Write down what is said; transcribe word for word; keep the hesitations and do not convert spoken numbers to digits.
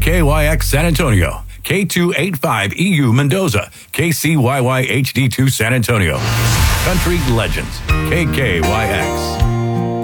K Y X San Antonio, K two eighty-five E U Mendoza, K C Y Y H D two San Antonio. Country Legends, K K Y X.